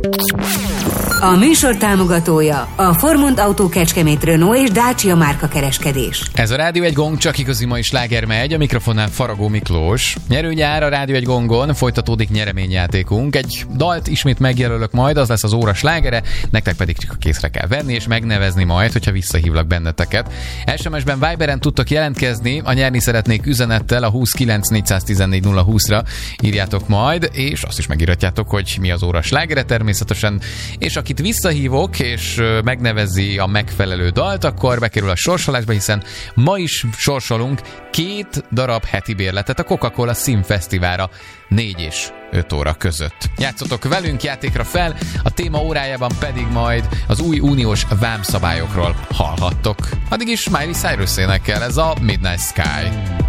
A műsor támogatója a Formont Autó Kecskemét Renault és Dacia márka kereskedés. Ez a Rádió egy Gong, csak igazi mai sláger megy, a mikrofonnál Faragó Miklós. Nyerőnyár a Rádió egy Gongon, folytatódik nyereményjátékunk. Egy dalt ismét megjelölök majd, az lesz az óra slágere, nektek pedig csak készre kell venni és megnevezni majd, hogyha visszahívlak benneteket. SMS-ben, Viberen tudtok jelentkezni, a nyerni szeretnék üzenettel a 29 414 020-ra írjátok majd, és azt is megíratjátok, hogy mi az óra slágere természetesen, és akit visszahívok, és megnevezi a megfelelő dalt, akkor bekerül a sorsolásba, hiszen ma is sorsolunk 2 darab heti bérletet a Coca-Cola Színfesztiválra 4 és 5 óra között. Játszotok velünk, játékra fel, a téma órájában pedig majd az új uniós vámszabályokról hallhattok. Addig is Miley Cyrus énekel, ez a Midnight Sky.